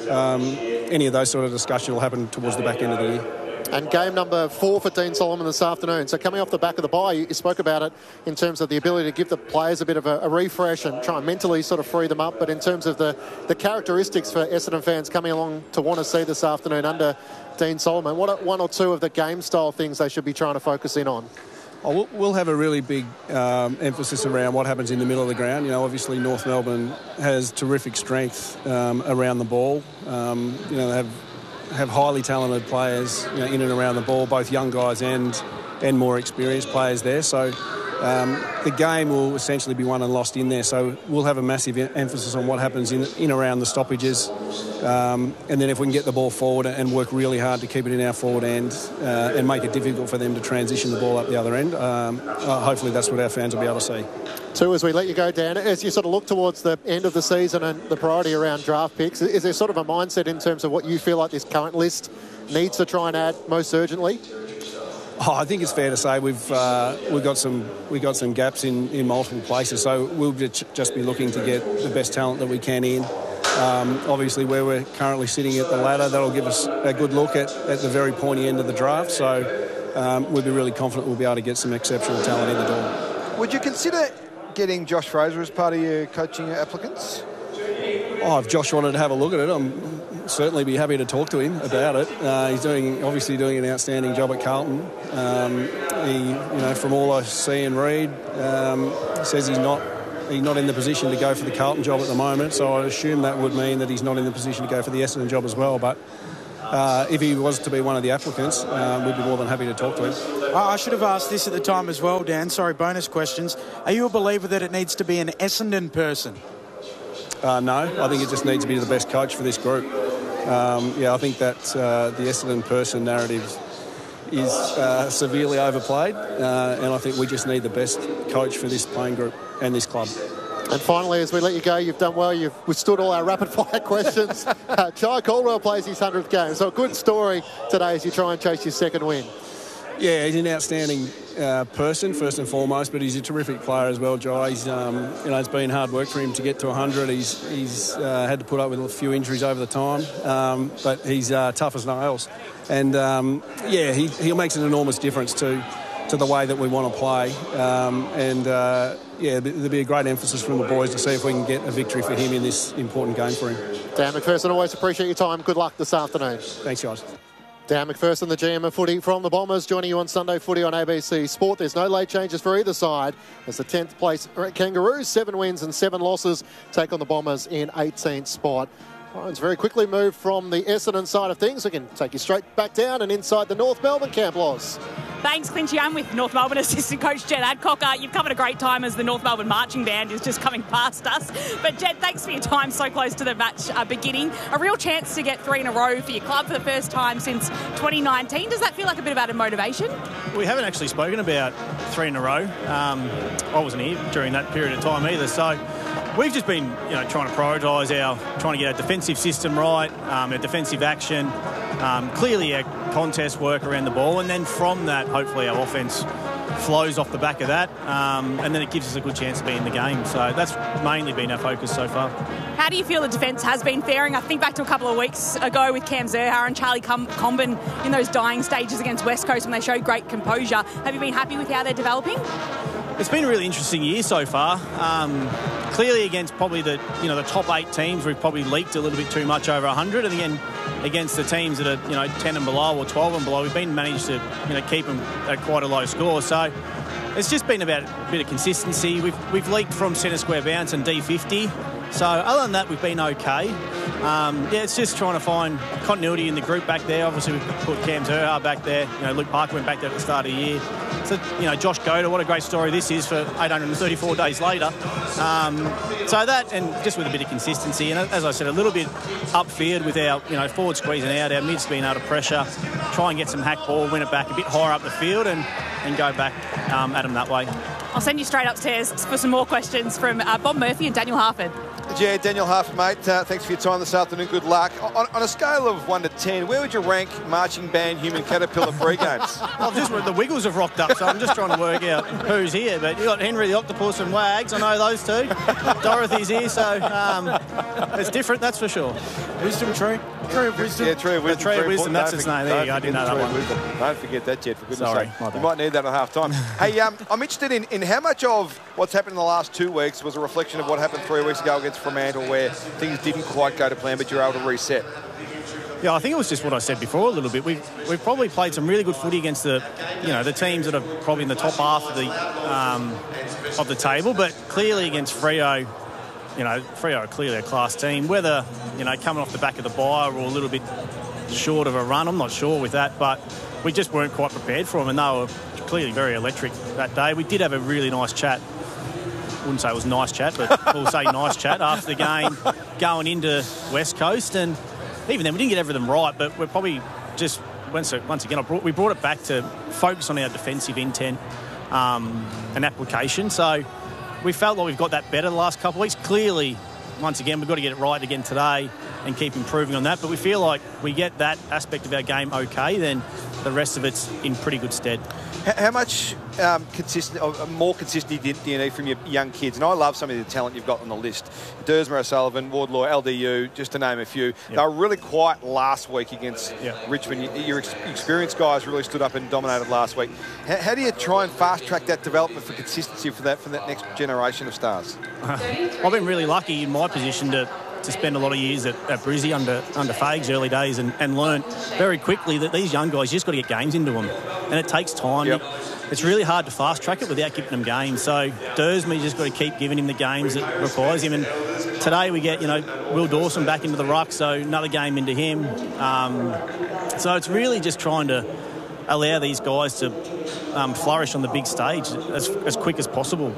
any of those sort of discussions will happen towards the back end of the year. And game number 4 for Dean Solomon this afternoon. So coming off the back of the bye, you spoke about it in terms of the ability to give the players a bit of a refresh and try and mentally sort of free them up. But in terms of the characteristics for Essendon fans coming along to want to see this afternoon under Dean Solomon, what are one or two of the game style things they should be trying to focus in on? We'll have a really big emphasis around what happens in the middle of the ground. Obviously North Melbourne has terrific strength around the ball. They have highly talented players in and around the ball, both young guys and more experienced players there. So the game will essentially be won and lost in there. So we'll have a massive emphasis on what happens in around the stoppages. And then if we can get the ball forward and work really hard to keep it in our forward end and make it difficult for them to transition the ball up the other end, hopefully that's what our fans will be able to see. Too, as we let you go, Dan, as you sort of look towards the end of the season and the priority around draft picks, is there sort of a mindset in terms of what you feel like this current list needs to try and add most urgently? I think it's fair to say we've got some gaps in multiple places, so we'll just be looking to get the best talent that we can in. Obviously, where we're currently sitting at the ladder, that'll give us a good look at the very pointy end of the draft. So we'll be really confident we'll be able to get some exceptional talent in the door. Would you consider getting Josh Fraser as part of your coaching applicants? If Josh wanted to have a look at it, I'd certainly be happy to talk to him about it. He's obviously doing an outstanding job at Carlton. He, from all I see and read, says he's not he's not in the position to go for the Carlton job at the moment, so I assume that would mean that he's not in the position to go for the Essendon job as well. But if he was to be one of the applicants, we'd be more than happy to talk to him. I should have asked this at the time as well, Dan. Sorry, bonus questions. Are you a believer that it needs to be an Essendon person? No, I think it just needs to be the best coach for this group. I think that the Essendon person narrative is severely overplayed, and I think we just need the best coach for this playing group and this club. And finally, as we let you go, you've done well. You've withstood all our rapid-fire questions. Jai Caldwell plays his 100th game, so a good story today as you try and chase your second win. Yeah, he's an outstanding person, first and foremost, but he's a terrific player as well, Jai. He's, it's been hard work for him to get to 100. He's had to put up with a few injuries over the time, but he's tough as nails. And, he makes an enormous difference to the way that we want to play. There'll be a great emphasis from the boys to see if we can get a victory for him in this important game for him. Dan McPherson, always appreciate your time. Good luck this afternoon. Thanks, guys. Dan McPherson, the GM of footy from the Bombers, joining you on Sunday Footy on ABC Sport. There's no late changes for either side as the 10th place Kangaroos, 7 wins and 7 losses, take on the Bombers in 18th spot. Lions very quickly moved from the Essendon side of things. We can take you straight back down and inside the North Melbourne camp, Loz. Thanks, Clinchy. I'm with North Melbourne assistant coach Jed Adcock. You've covered a great time as the North Melbourne marching band is just coming past us. But Jed, thanks for your time so close to the match beginning. A real chance to get 3 in a row for your club for the first time since 2019. Does that feel like a bit of added motivation? We haven't actually spoken about 3 in a row. I wasn't here during that period of time either. So we've just been, trying to prioritise trying to get our defensive system right, our defensive action, clearly our contest work around the ball, and then from that, hopefully our offence flows off the back of that, and then it gives us a good chance to be in the game. So that's mainly been our focus so far. How do you feel the defence has been faring? I think back to a couple of weeks ago with Cam Zurhaar and Charlie Comben in those dying stages against West Coast when they showed great composure. Have you been happy with how they're developing? It's been a really interesting year so far. Clearly against probably the top 8 teams, we've probably leaked a little bit too much over 100, and again against the teams that are 10 and below or 12 and below, we've been managed to keep them at quite a low score. So it's just been about a bit of consistency. We've leaked from centre square bounce and D50. So other than that, we've been okay. It's just trying to find continuity in the group back there. Obviously, we've put Cam Zurhaar back there. Luke Parker went back there at the start of the year. So, Josh Goda, what a great story this is for 834 days later. So that, and just with a bit of consistency. And as I said, a little bit upfield with our, forward squeezing out, our mids being able to pressure, try and get some hack ball, win it back a bit higher up the field and go back at them that way. I'll send you straight upstairs for some more questions from Bob Murphy and Daniel Harford. Yeah, Daniel Harford, mate, thanks for your time this afternoon. Good luck. On a scale of 1 to 10, where would you rank marching band Human Caterpillar pre-games? The Wiggles have rocked up, so I'm just trying to work out who's here. But you've got Henry the Octopus and Wags. I know those two. Dorothy's here, so it's different, that's for sure. Wisdom Tree. Tree of Wisdom. Yeah, Tree of Wisdom. Tree of Wisdom, that's its name. There you go, I didn't know that one. Don't forget that, Jed, for goodness Sorry, sake. You might need that at half-time. Hey, I'm interested in how much of what's happened in the last 2 weeks was a reflection of what happened 3 weeks ago against Fremantle, where things didn't quite go to plan, but you're able to reset. Yeah, I think it was just what I said before a little bit. We've probably played some really good footy against the teams that are probably in the top half of the table, but clearly against Freo, Freo are clearly a class team. Whether coming off the back of the bye or a little bit short of a run, I'm not sure with that, but we just weren't quite prepared for them, and they were clearly very electric that day. We did have a really nice chat. Wouldn't say it was nice chat, but we'll say nice chat after the game going into West Coast, and even then we didn't get everything right, but we're probably just once again we brought it back to focus on our defensive intent and application. So we felt like we've got that better the last couple of weeks. Clearly, once again, we've got to get it right again today and keep improving on that, but we feel like we get that aspect of our game okay, then the rest of it's in pretty good stead. How much more consistency do you need from your young kids? And I love some of the talent you've got on the list. Dersmer O'Sullivan, Wardlaw, LDU, just to name a few. Yep. They were really quiet last week against Richmond. Your experienced guys really stood up and dominated last week. How do you try and fast-track that development for consistency for that next generation of stars? I've been really lucky in my position to spend a lot of years at Brizzy under Fags early days and learn very quickly that these young guys, you just got to get games into them. And it takes time. Yep. it's really hard to fast track it without giving them games. So Dursme just got to keep giving him the games that requires him. And today we get, Will Dawson back into the ruck, so another game into him. So it's really just trying to allow these guys to flourish on the big stage as quick as possible.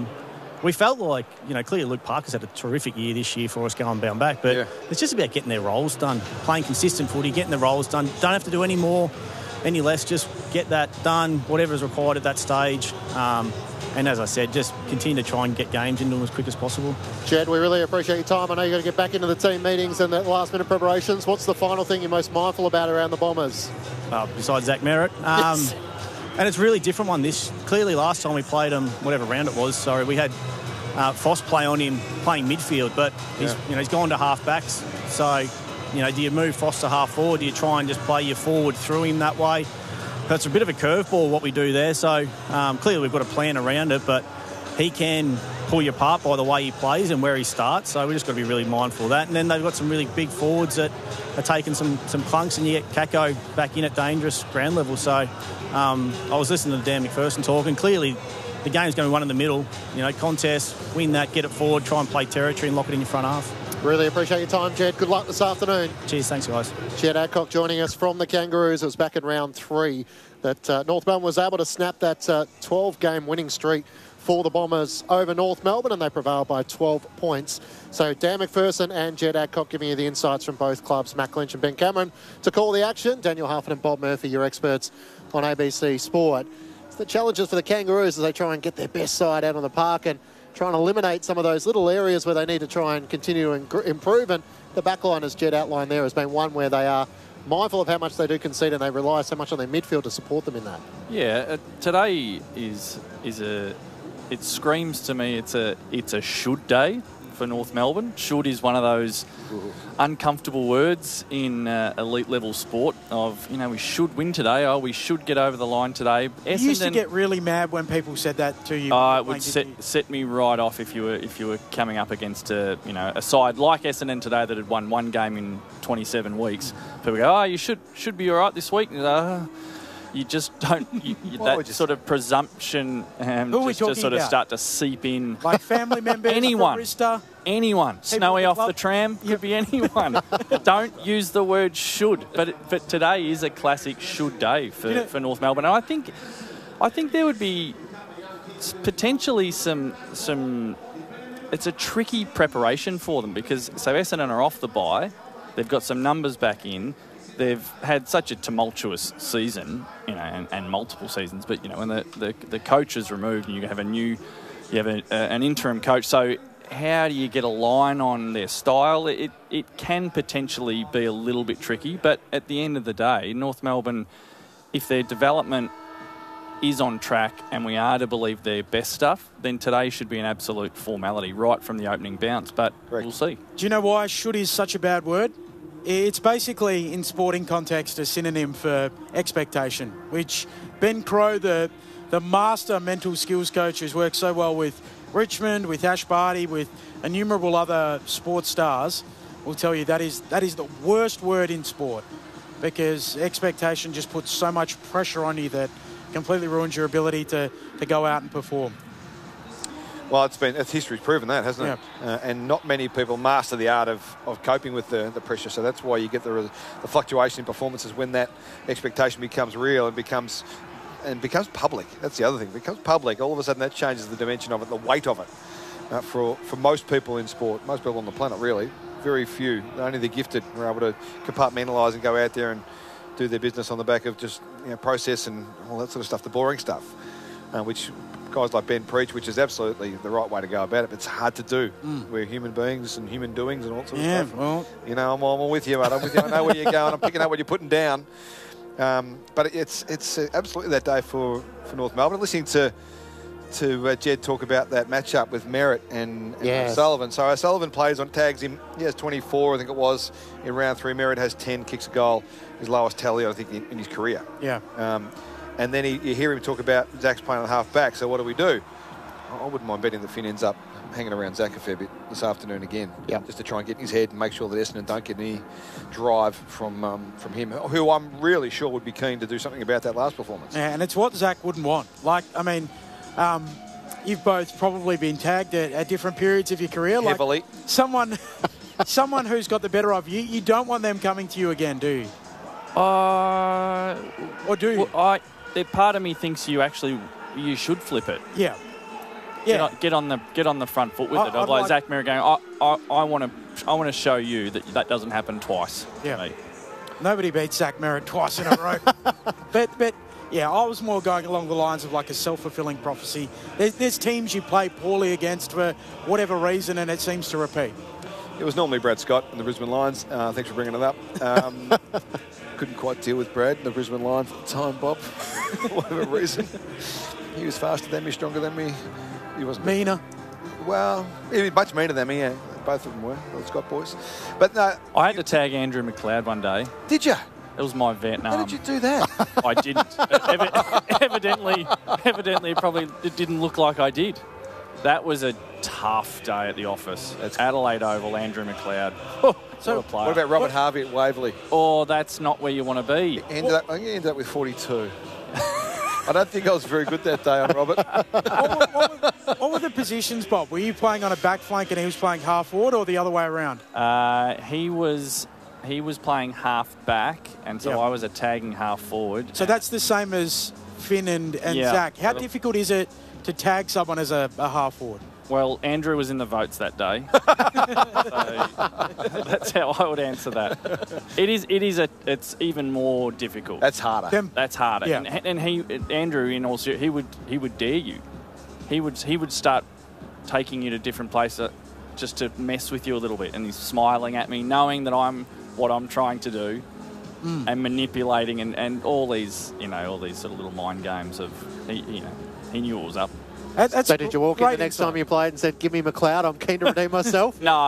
We felt like, clearly Luke Parker's had a terrific year this year for us going bound back, but it's just about getting their roles done, playing consistent footy, getting the roles done. Don't have to do any more, any less, just get that done, whatever is required at that stage. And as I said, just continue to try and get games into them as quick as possible. Jed, we really appreciate your time. I know you've got to get back into the team meetings and the last-minute preparations. What's the final thing you're most mindful about around the Bombers? Besides Zach Merritt. Yes. And it's a really different one. Clearly last time we played him, whatever round it was, we had Foss play on him playing midfield, but he's gone to half-backs. So, do you move Foss to half-forward? Do you try and just play your forward through him that way? That's a bit of a curveball, what we do there. So, clearly we've got a plan around it, but he can pull you apart by the way he plays and where he starts. So we just got to be really mindful of that. And then they've got some really big forwards that are taking some clunks, and you get Kako back in at dangerous ground level. So I was listening to Dan McPherson talk, and clearly the game's going to be one in the middle. Contest, win that, get it forward, try and play territory and lock it in your front half. Really appreciate your time, Jed. Good luck this afternoon. Cheers, thanks, guys. Jed Adcock joining us from the Kangaroos. It was back in round 3 that North Melbourne was able to snap that 12-game winning streak for the Bombers over North Melbourne, and they prevailed by 12 points. So Dan McPherson and Jed Adcock giving you the insights from both clubs, Matt Lynch and Ben Cameron, to call the action. Daniel Huffin and Bob Murphy, your experts on ABC Sport. It's the challenges for the Kangaroos as they try and get their best side out on the park and try and eliminate some of those little areas where they need to try and continue to improve. And the backline, as Jed outlined there, has been one where they are mindful of how much they do concede, and they rely so much on their midfield to support them in that. Yeah, today is it screams to me it's a should day for North Melbourne. Should is one of those uncomfortable words in elite level sport of, we should win today. Oh, we should get over the line today. You used to get really mad when people said that to you. It would set me right off if you were coming up against a side like Essendon today that had won one game in 27 weeks. People go, you should be all right this week. You just don't. That sort of presumption just sort of start to seep in. Like family members, anyone. Snowy off the tram, could be anyone. Don't use the word should. But today is a classic should day for North Melbourne. And I think there would be potentially some. It's a tricky preparation for them because Essendon are off the bye. They've got some numbers back in. They've had such a tumultuous season, and multiple seasons. But when the coach is removed and you have an interim coach, so how do you get a line on their style? It can potentially be a little bit tricky. But at the end of the day, North Melbourne, if their development is on track and we are to believe their best stuff, then today should be an absolute formality right from the opening bounce. But we'll see. Do you know why should is such a bad word? It's basically, in sporting context, a synonym for expectation, which Ben Crowe, the master mental skills coach who's worked so well with Richmond, with Ash Barty, with innumerable other sports stars, will tell you that is the worst word in sport, because expectation just puts so much pressure on you that completely ruins your ability to go out and perform. Well, history's proven that, hasn't it? And not many people master the art of coping with the pressure. So that's why you get the fluctuation in performances when that expectation becomes real and becomes public. That's the other thing. It becomes public. All of a sudden, that changes the dimension of it, the weight of it. For most people in sport, most people on the planet, really, very few. Only the gifted are able to compartmentalise and go out there and do their business on the back of just process and all that sort of stuff, the boring stuff, which guys like Ben preach, which is absolutely the right way to go about it, but it's hard to do. We're human beings and human doings and all sorts of stuff. Well, I'm with you, mate. I'm with you. I know where you're going. I'm picking up what you're putting down. But it's absolutely that day for North Melbourne. Listening to Jed talk about that matchup with Merritt and O'Sullivan. So O'Sullivan tags him. He has 24, I think it was, in round 3. Merritt has 10, kicks a goal, his lowest tally, I think, in his career. Yeah. And then you hear him talk about Zach's playing on half back. So what do? I wouldn't mind betting that Finn ends up hanging around Zach a fair bit this afternoon again, just to try and get in his head and make sure that Essendon don't get any drive from him, who I'm really sure would be keen to do something about that last performance. Yeah, and it's what Zach wouldn't want. Like, I mean, you've both probably been tagged at different periods of your career. Heavily. Like someone who's got the better of you, you don't want them coming to you again, do you? Or do you? Well, part of me thinks you should flip it. Yeah. Get on the front foot with it. I'd like Zach Merritt going, I want to show you that doesn't happen twice. Yeah. Nobody beats Zach Merritt twice in a row. but yeah, I was more going along the lines of like a self-fulfilling prophecy. There's teams you play poorly against for whatever reason, and it seems to repeat. It was normally Brad Scott and the Brisbane Lions. Thanks for bringing it up. Couldn't quite deal with Brad and the Brisbane Lions at the time, Bob, for whatever reason. He was faster than me, stronger than me. He wasn't meaner. Well, he was much meaner than me, yeah. Both of them were, the Scott boys. But no. I had to tag Andrew McLeod one day. Did you? It was my Vietnam. How did you do that? I didn't. Evidently, probably it didn't look like I did. That was a tough day at the office. It's Adelaide Oval, Andrew McLeod. So what about Robert Harvey at Waverley? Oh, that's not where you want to be. I think he ended up with 42. I don't think I was very good that day on Robert. What were the positions, Bob? Were you playing on a back flank and he was playing half forward, or the other way around? He was playing half back, and so I was a tagging half forward. So that's the same as Finn and Zach. How difficult is it to tag someone as a half forward? Well, Andrew was in the votes that day. So that's how I would answer that. It's even more difficult. That's harder. That's harder. Yeah. And Andrew, in all seriousness, he would dare you. He would start taking you to different places just to mess with you a little bit, and he's smiling at me, knowing that I'm what I'm trying to do, and manipulating and all these sort of little mind games of he knew it was up. So did you walk in the next time you played and said, "Give me McLeod, I'm keen to redeem myself"? No,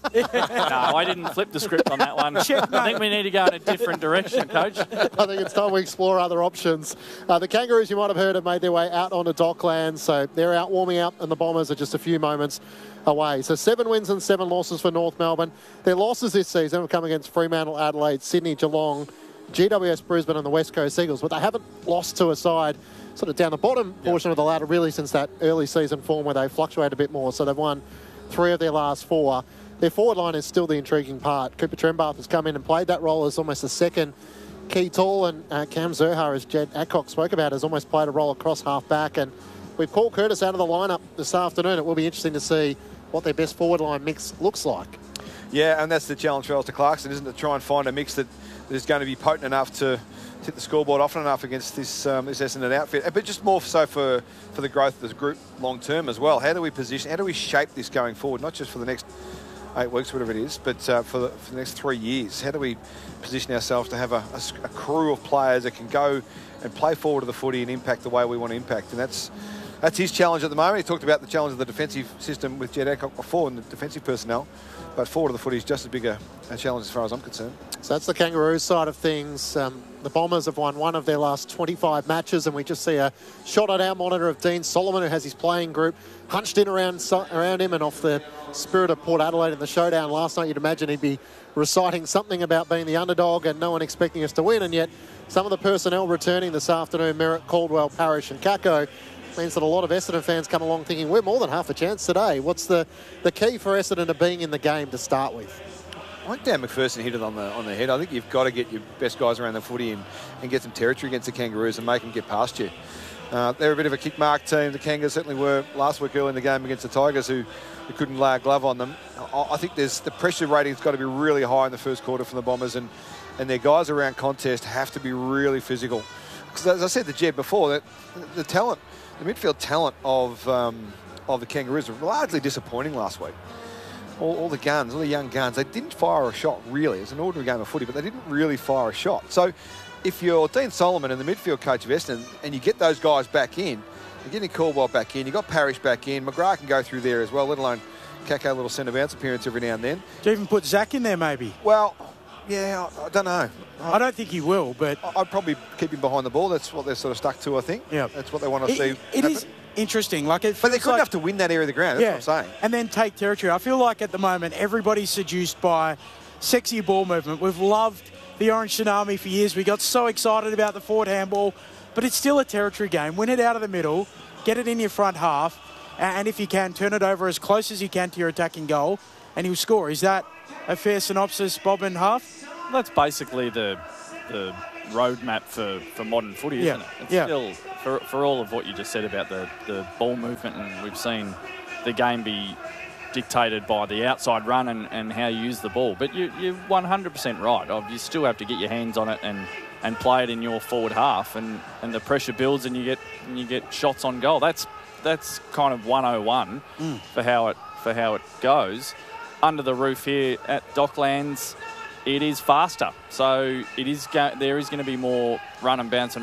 I didn't flip the script on that one. I think we need to go in a different direction, Coach. I think it's time we explore other options. The Kangaroos, you might have heard, have made their way out onto Docklands, so they're out warming up, and the Bombers are just a few moments away. So 7 wins and 7 losses for North Melbourne. Their losses this season have come against Fremantle, Adelaide, Sydney, Geelong, GWS Brisbane and the West Coast Eagles, but they haven't lost to a side sort of down the bottom portion of the ladder really since that early season form where they fluctuate a bit more. So they've won 3 of their last 4. Their forward line is still the intriguing part. Cooper Trembath has come in and played that role as almost a second key tall, and Cam Zurhaar, as Jed Adcock spoke about, has almost played a role across half back. And with Paul Curtis out of the lineup this afternoon, it will be interesting to see what their best forward line mix looks like. Yeah, and that's the challenge for Alistair Clarkson, isn't it? To try and find a mix that is going to be potent enough to hit the scoreboard often enough against this Essendon outfit, but just more so for the growth of the group long term as well. How do we shape this going forward, not just for the next 8 weeks, whatever it is, but for the next 3 years? How do we position ourselves to have a crew of players that can go and play forward of the footy and impact the way we want to impact? And that's his challenge at the moment. He talked about the challenge of the defensive system with Jed Adcock before and the defensive personnel, but forward of the footy is just as big a challenge as far as I'm concerned. So that's the Kangaroos side of things. The Bombers have won 1 of their last 25 matches, and we just see a shot on our monitor of Dean Solomon, who has his playing group hunched in around him, and off the spirit of Port Adelaide in the showdown last night, you'd imagine he'd be reciting something about being the underdog and no one expecting us to win, and yet some of the personnel returning this afternoon, Merritt, Caldwell, Parrish and Kako, means that a lot of Essendon fans come along thinking we're more than half a chance today. What's the key for Essendon to being in the game to start with? I think Dan McPherson hit it on the head. I think you've got to get your best guys around the footy and get some territory against the Kangaroos and make them get past you. They're a bit of a kick mark team. The Kangas certainly were last week early in the game against the Tigers, who couldn't lay a glove on them. I think the pressure rating's got to be really high in the first quarter from the Bombers, and their guys around contest have to be really physical. Because as I said to Jed before, that the midfield talent of the Kangaroos were largely disappointing last week. All the guns, all the young guns, they didn't fire a shot, really. It's an ordinary game of footy, but they didn't really fire a shot. So if you're Dean Solomon and the midfield coach of Essendon and you get those guys back in, you're getting Caldwell back in, you've got Parrish back in, McGrath can go through there as well, let alone Kako, a little centre bounce appearance every now and then. Do you even put Zach in there, maybe? Well, yeah, I don't know. I don't think he will, but I'd probably keep him behind the ball. That's what they're sort of stuck to, I think. Yeah, that's what they want to see. interesting. Like, but they're good enough to win that area of the ground. That's what I'm saying. And then take territory. I feel like at the moment everybody's seduced by sexy ball movement. We've loved the Orange Tsunami for years. We got so excited about the forward handball, but it's still a territory game. Win it out of the middle, get it in your front half, and if you can, turn it over as close as you can to your attacking goal, and you'll score. Is that a fair synopsis, Bob and Huff? That's basically the roadmap for modern footy, isn't it? It's still, for all of what you just said about the ball movement, and we've seen the game be dictated by the outside run and how you use the ball. But you're 100% right. You still have to get your hands on it and play it in your forward half, and the pressure builds and you get shots on goal. That's kind of 101 for how it goes. Under the roof here at Docklands, it is faster. So there is going to be more run and bounce and